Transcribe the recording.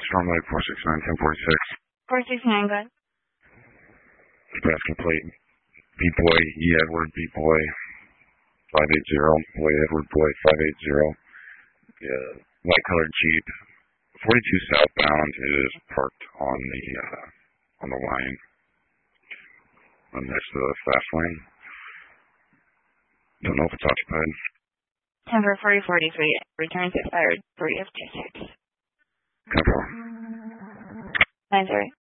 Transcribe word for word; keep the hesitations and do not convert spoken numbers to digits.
Stormlight four six nine, ten forty-six. four six nine, go ahead. Nebraska plate. B-Boy, E. Edward, B-Boy, five eight zero. Boy, Edward, Boy, five eight zero. Yeah, light colored Jeep. forty-two southbound is parked on the, uh, on the line. Next to the fast lane. Don't know if it's occupied. Temper forty forty-three. Returns expired. three of two six. Temper. nine zero.